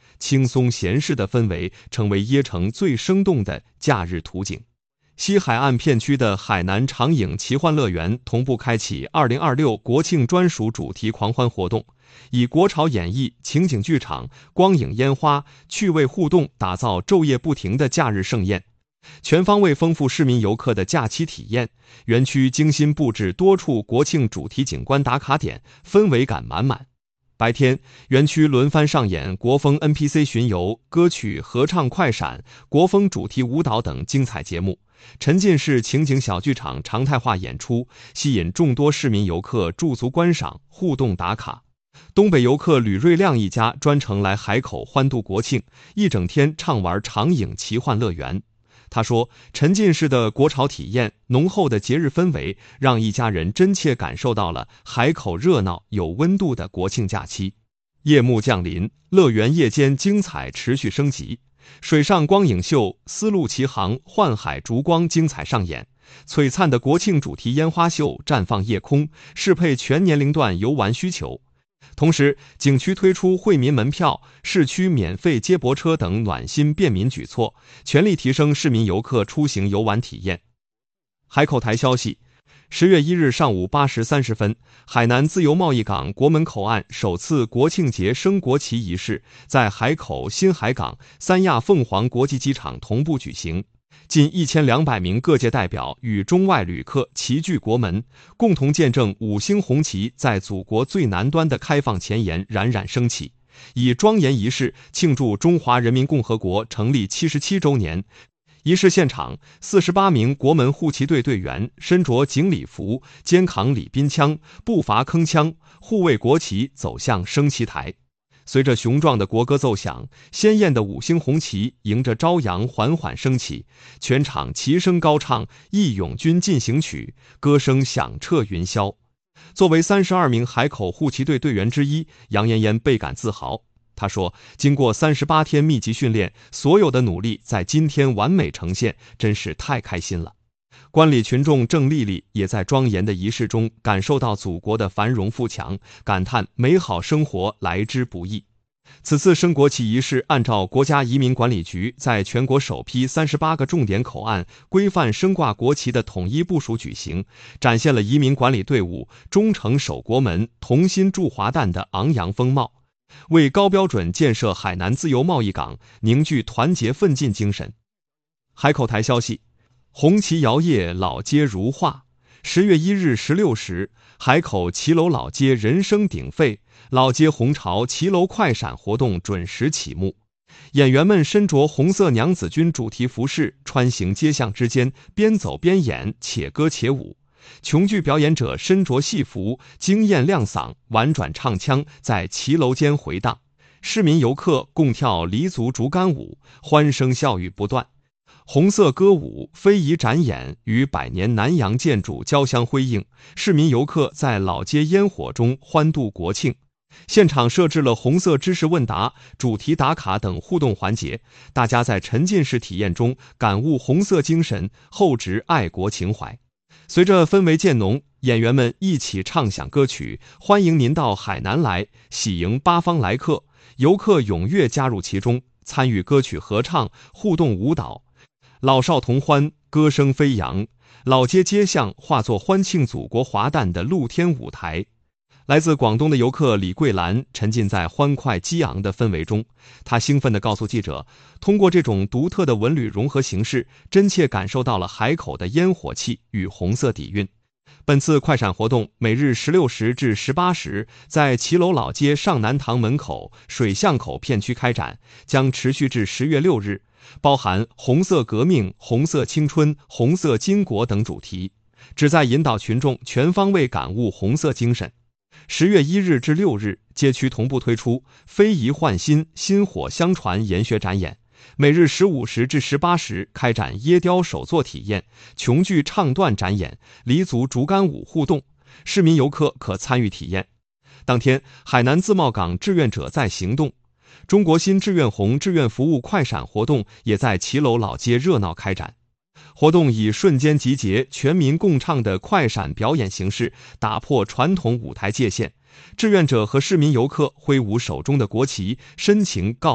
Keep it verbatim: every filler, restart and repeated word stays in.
轻松闲适的氛围成为椰城最生动的假日图景。西海岸片区的海南长影奇幻乐园同步开启二零二六国庆专属主题狂欢活动，以国潮演绎、情景剧场、光影烟花、趣味互动打造昼夜不停的假日盛宴，全方位丰富市民游客的假期体验。园区精心布置多处国庆主题景观打卡点，氛围感满满。白天，园区轮番上演国风 N P C 巡游、歌曲合唱快闪、国风主题舞蹈等精彩节目，沉浸式情景小剧场常态化演出，吸引众多市民游客驻足观赏、互动打卡。东北游客吕瑞亮一家专程来海口欢度国庆，一整天畅玩长影奇幻乐园。他说，沉浸式的国潮体验、浓厚的节日氛围，让一家人真切感受到了海口热闹有温度的国庆假期。夜幕降临，乐园夜间精彩持续升级，水上光影秀、丝路奇航、幻海烛光精彩上演，璀璨的国庆主题烟花秀绽放夜空，适配全年龄段游玩需求。同时，景区推出惠民门票、市区免费接驳车等暖心便民举措，全力提升市民游客出行游玩体验。海口台消息，十月一日上午八时三十分，海南自由贸易港国门口岸首次国庆节升国旗仪式在海口新海港、三亚凤凰国际机场同步举行。近一千两百名各界代表与中外旅客齐聚国门，共同见证五星红旗在祖国最南端的开放前沿冉冉升起，以庄严仪式庆祝中华人民共和国成立七十七周年。仪式现场，四十八名国门护旗队队员身着警礼服，肩扛礼宾枪，步伐铿锵，护卫国旗走向升旗台。随着雄壮的国歌奏响，鲜艳的五星红旗迎着朝阳缓缓升起，全场齐声高唱《义勇军进行曲》，歌声响彻云霄。作为三十二名海口护旗队队员之一，杨妍妍倍感自豪。他说，经过三十八天密集训练，所有的努力在今天完美呈现，真是太开心了。观礼群众郑丽丽也在庄严的仪式中感受到祖国的繁荣富强，感叹美好生活来之不易。此次升国旗仪式按照国家移民管理局在全国首批三十八个重点口岸规范升挂国旗的统一部署举行，展现了移民管理队伍忠诚守国门、同心铸华诞的昂扬风貌，为高标准建设海南自由贸易港凝聚团结奋进精神。海口台消息，红旗摇曳，老街如画。十月一日十六时，海口骑楼老街人声鼎沸，老街红潮骑楼快闪活动准时启幕。演员们身着红色娘子军主题服饰，穿行街巷之间，边走边演，且歌且舞。琼剧表演者身着戏服，惊艳亮嗓，婉转唱腔在骑楼间回荡。市民游客共跳黎族竹竿舞，欢声笑语不断。红色歌舞、非遗展演与百年南洋建筑交相辉映，市民游客在老街烟火中欢度国庆。现场设置了红色知识问答、主题打卡等互动环节，大家在沉浸式体验中感悟红色精神，厚植爱国情怀。随着氛围渐浓，演员们一起唱响歌曲，欢迎您到海南来，喜迎八方来客。游客踊跃加入其中，参与歌曲合唱、互动舞蹈。老少同欢，歌声飞扬，老街街巷化作欢庆祖国华诞的露天舞台。来自广东的游客李桂兰沉浸在欢快激昂的氛围中，她兴奋地告诉记者，通过这种独特的文旅融合形式，真切感受到了海口的烟火气与红色底蕴。本次快闪活动每日十六时至十八时在骑楼老街上南堂门口水巷口片区开展，将持续至十月六日，包含红色革命、红色青春、红色巾帼等主题，旨在引导群众全方位感悟红色精神。十月一日至六日，街区同步推出非遗焕新、薪火相传研学展演，每日十五时至十八时开展椰雕手作体验、琼剧唱段展演、黎族竹竿舞互动，市民游客可参与体验。当天，海南自贸港志愿者在行动、中国新志愿红志愿服务快闪活动也在骑楼老街热闹开展。活动以瞬间集结、全民共唱的快闪表演形式，打破传统舞台界限。志愿者和市民游客挥舞手中的国旗，深情告